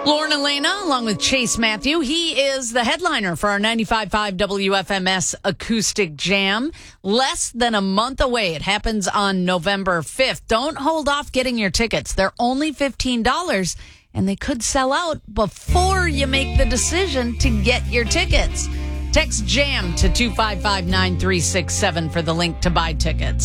Lauren Elena, along with Chase Matthew. He is the headliner for our 95.5 WFMS Acoustic Jam. Less than a month away. It happens on November 5th. Don't hold off getting your tickets. They're only $15, and they could sell out before you make the decision to get your tickets. Text JAM to 255-9367 for the link to buy tickets.